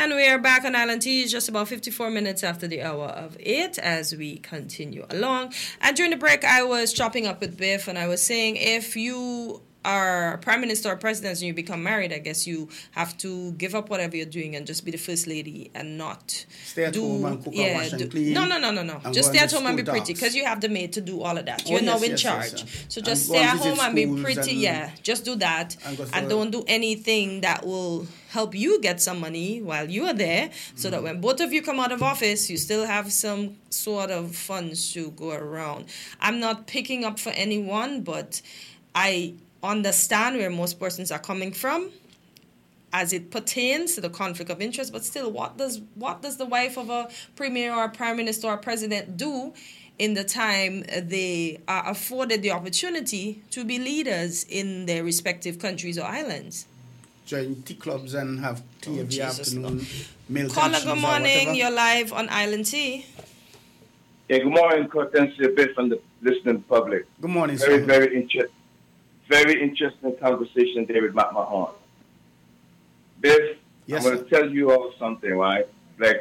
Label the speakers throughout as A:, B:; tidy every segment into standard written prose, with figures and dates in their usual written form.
A: And we are back on Island T, just about 54 minutes after the hour of 8 as we continue along. And during the break, I was chopping up with Biff and I was saying if you are prime minister or president and you become married, I guess you have to give up whatever you're doing and just be the first lady and not
B: stay at home and cook and wash and clean.
A: No. Just stay at home and be pretty because you have the maid to do all of that. You're now in charge. So just stay at home and be pretty. Just do that and don't do anything that will help you get some money while you are there so that when both of you come out of office, you still have some sort of funds to go around. I'm not picking up for anyone, but I understand where most persons are coming from as it pertains to the conflict of interest, but still, what does the wife of a premier or a prime minister or president do in the time they are afforded the opportunity to be leaders in their respective countries or islands?
B: Join tea clubs and have tea every afternoon.
A: Caller, good morning. You're live on Island Tea.
C: Yeah, good morning, Cortensia Biff and the listening public.
B: Good morning,
C: sir. Very interesting conversation there with Matt Mahon. Biff, yes, I'm going to tell you all something, right? Like,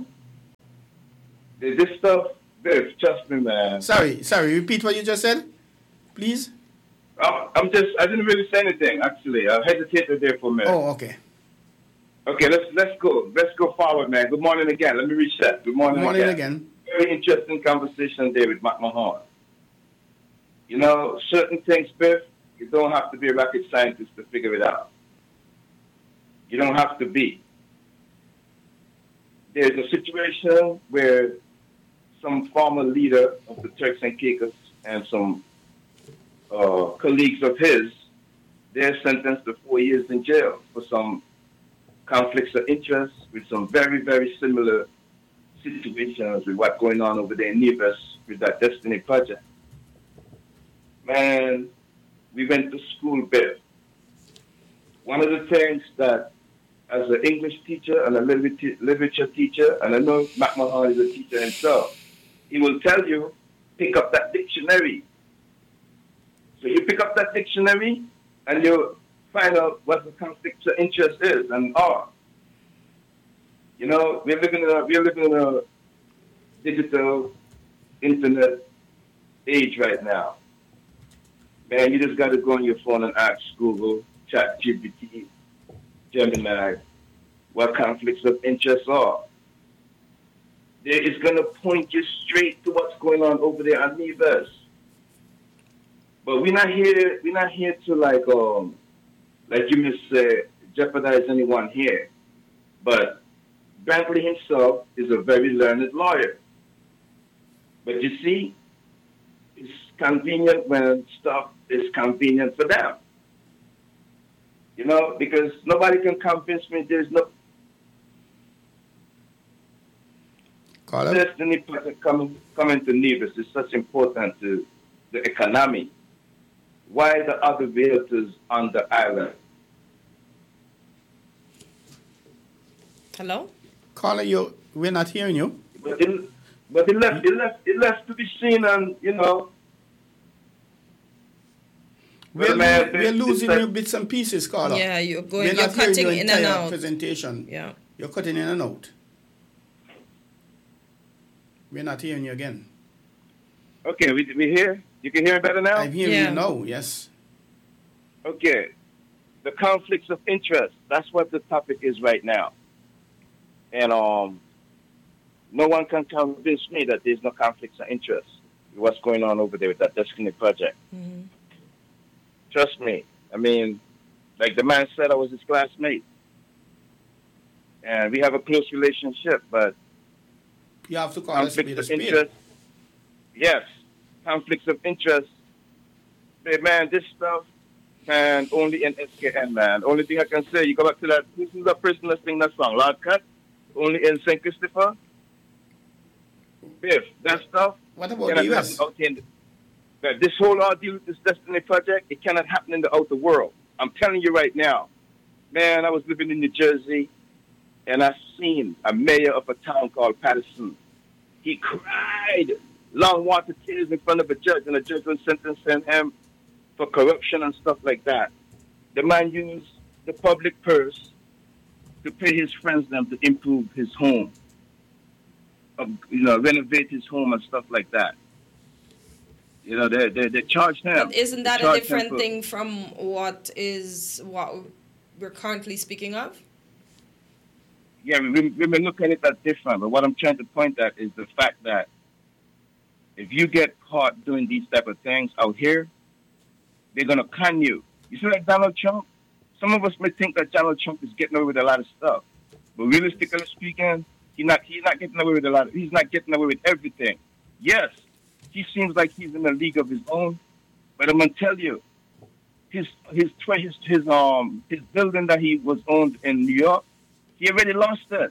C: this stuff, Biff, trust me, man.
B: Sorry, repeat what you just said, please.
C: I didn't really say anything, actually. I hesitated there for a minute.
B: Oh, okay.
C: Okay, let's go. Let's go forward, man. Good morning again. Let me reset. Good morning
B: again.
C: Very interesting conversation there with Matt Mahon. You know, certain things, Biff, you don't have to be a rocket scientist to figure it out. You don't have to be. There's a situation where some former leader of the Turks and Caicos and some colleagues of his, they're sentenced to 4 years in jail for some conflicts of interest with some very, very similar situations with what's going on over there in Nevis with that Destiny Project. Man, we went to school, Biff. One of the things that, as an English teacher and a literature teacher, and I know Matt Mahon is a teacher himself, he will tell you, pick up that dictionary. So you pick up that dictionary and you find out what the conflict of interest is and are. You know, we're living in a digital internet age right now. Man, you just got to go on your phone and ask Google, ChatGPT, Gemini, what conflicts of interest are. It's going to point you straight to what's going on over there on Nevis. But we're not here to like you may say, jeopardize anyone here. But Brantley himself is a very learned lawyer. But you see, it's convenient when stuff is convenient for them. You know, because nobody can convince me there's no Destiny Project coming to Nevis is such important to the economy. Why the other realtors on the island?
A: Hello?
B: Caller, we're not hearing you.
C: But it left to be seen, and you know.
B: We're losing you bits and pieces, caller.
A: Yeah, you're cutting in and out.
B: Presentation.
A: Yeah.
B: You're cutting in and out. We're not hearing you again.
C: Okay, we hear? You can hear me better now?
B: I'm hearing you now, yes.
C: Okay. The conflicts of interest. That's what the topic is right now. And no one can convince me that there's no conflicts of interest with what's going on over there with that Destiny Project.
A: Mm-hmm.
C: Trust me. I mean, like the man said, I was his classmate. And we have a close relationship, but
B: you have to call
C: conflicts of interest. Yes. Conflicts of interest. Hey, man, this stuff, man, only in SKN, man. Only thing I can say, you go back to that, this is the person that sing that song, Lord Cut, only in St. Christopher. Biff, that stuff.
B: What about the US?
C: This whole ordeal with this Destiny Project, it cannot happen in the outer world. I'm telling you right now. Man, I was living in New Jersey, and I seen a mayor of a town called Patterson. He cried long water tears in front of a judge, and the judge was sentencing him for corruption and stuff like that. The man used the public purse to pay his friends them to improve his home, renovate his home and stuff like that. They charge him.
A: But isn't that a different thing from what we're currently speaking of?
C: Yeah, we may look at it that different, but what I'm trying to point at is the fact that if you get caught doing these type of things out here, they're going to con you. You see, like Donald Trump, some of us may think that Donald Trump is getting away with a lot of stuff, but realistically speaking, he's not getting away with a lot. He's not getting away with everything. Yes, he seems like he's in a league of his own, but I'm gonna tell you, his building that he was owned in New York, he already lost it.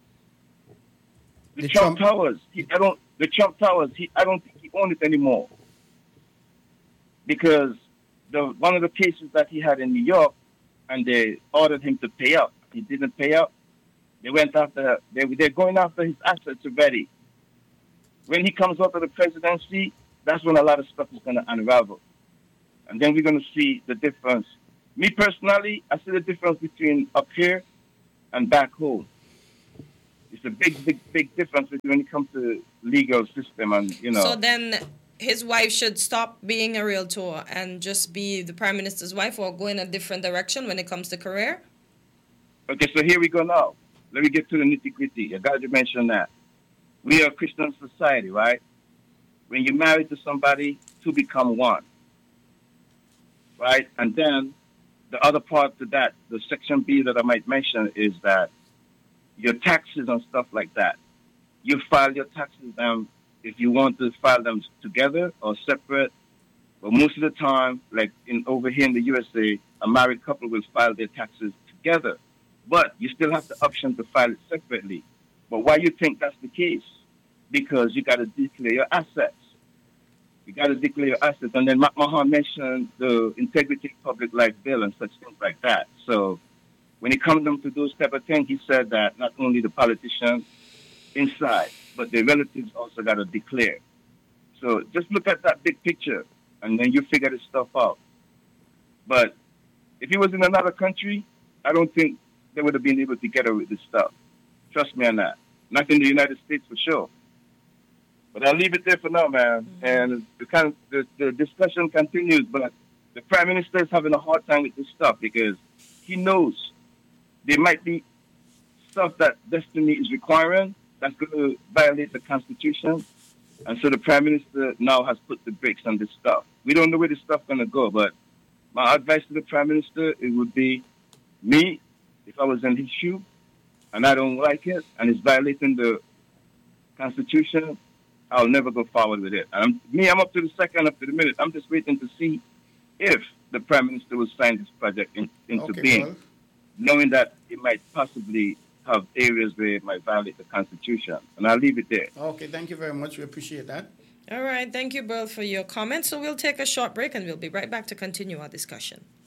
C: The Trump Towers, I don't think he owns it anymore, because one of the cases that he had in New York, and they ordered him to pay out. He didn't pay out. They're going after his assets already. When he comes out of the presidency, that's when a lot of stuff is going to unravel. And then we're going to see the difference. Me personally, I see the difference between up here and back home. It's a big difference when it comes to legal system and,
A: So then his wife should stop being a realtor and just be the prime minister's wife, or go in a different direction when it comes to career?
C: Okay, so here we go now. Let me get to the nitty-gritty. I got to mention that. We are a Christian society, right? When you're married to somebody, two become one, right? And then the other part to that, the section B that I might mention, is that your taxes and stuff like that. You file your taxes if you want to file them together or separate. But most of the time, like over here in the USA, a married couple will file their taxes together. But you still have the option to file it separately. But why you think that's the case? Because you got to declare your assets. And then Mahan mentioned the Integrity Public Life Bill and such things like that. So when it comes down to those type of things, he said that not only the politicians inside, but the relatives also got to declare. So just look at that big picture, and then you figure this stuff out. But if he was in another country, I don't think they would have been able to get away with this stuff. Trust me on that. Not in the United States for sure. But I'll leave it there for now, man. And the discussion continues, but the Prime Minister is having a hard time with this stuff because he knows there might be stuff that Destiny is requiring that's going to violate the Constitution. And so the Prime Minister now has put the brakes on this stuff. We don't know where this stuff's going to go, but my advice to the Prime Minister, it would be me, if I was in his shoe, and I don't like it, and it's violating the Constitution, I'll never go forward with it. I'm up to the second, up to the minute. I'm just waiting to see if the Prime Minister will sign this project into being, knowing that it might possibly have areas where it might violate the Constitution. And I'll leave it there.
B: Okay, thank you very much. We appreciate that.
A: All right. Thank you, Bill, for your comments. So we'll take a short break and we'll be right back to continue our discussion.